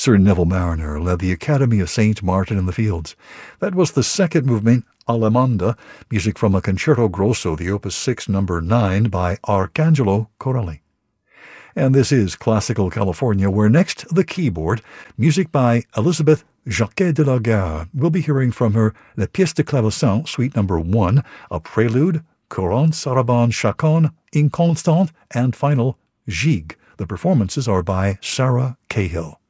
Sir Neville Mariner led the Academy of St. Martin in the Fields. That was the second movement, Allemanda, music from a Concerto Grosso, the Opus 6, number 9, by Arcangelo Corelli. And this is Classical California, where next, the keyboard, music by Elizabeth Jacquet de la Gare. We'll be hearing from her La Pièce de Clavecin, Suite number 1, a prelude, Courant, Sarabande, Chaconne, Inconstant, and final, Gigue. The performances are by Sarah Cahill.